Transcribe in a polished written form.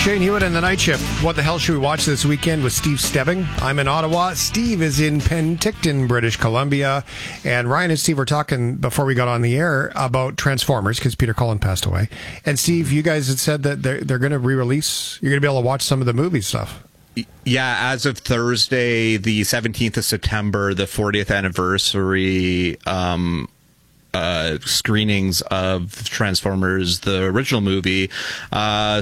Shane Hewitt and the Night Shift. What the hell should we watch this weekend with Steve Stebbing? I'm in Ottawa. Steve is in Penticton, British Columbia. And Ryan and Steve were talking before we got on the air about Transformers because Peter Cullen passed away. And Steve, you guys had said that they're going to re-release. You're going to be able to watch some of the movie stuff. Yeah, as of Thursday, the 17th of September, the 40th anniversary screenings of Transformers, the original movie,